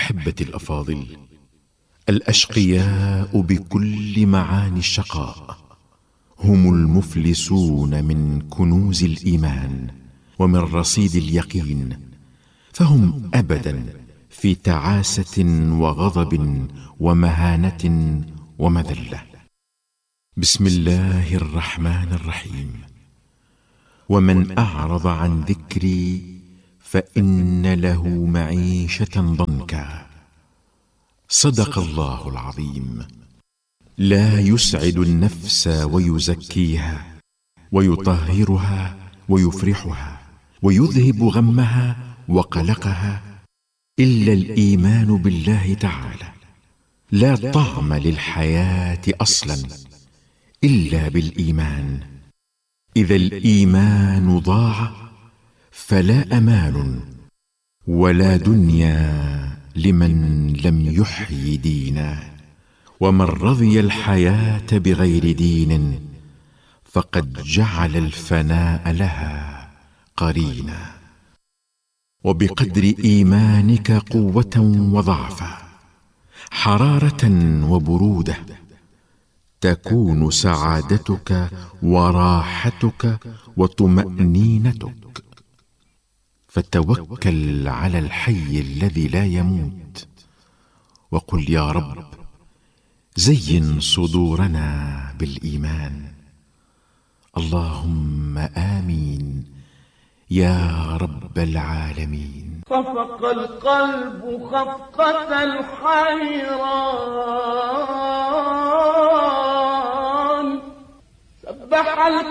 أحبتي الأفاضل، الأشقياء بكل معاني الشقاء هم المفلسون من كنوز الإيمان ومن رصيد اليقين، فهم أبدا في تعاسة وغضب ومهانة ومذلة. بسم الله الرحمن الرحيم. ومن أعرض عن ذكري فإن له معيشة ضنكا. صدق الله العظيم. لا يسعد النفس ويزكيها ويطهرها ويفرحها ويذهب غمها وقلقها إلا الإيمان بالله تعالى. لا طعم للحياة أصلا إلا بالإيمان. إذا الإيمان ضاع فلا أمان ولا دنيا لمن لم يحيي دينا. ومن رضي الحياة بغير دين فقد جعل الفناء لها قرينا. وبقدر إيمانك قوة وضعفا، حرارة وبرودة، تكون سعادتك وراحتك وطمأنينتك. فتوكل على الحي الذي لا يموت وقل يا رب زين صدورنا بالإيمان. اللهم آمين يا رب العالمين. خفق القلب خفقة الحيران، سبح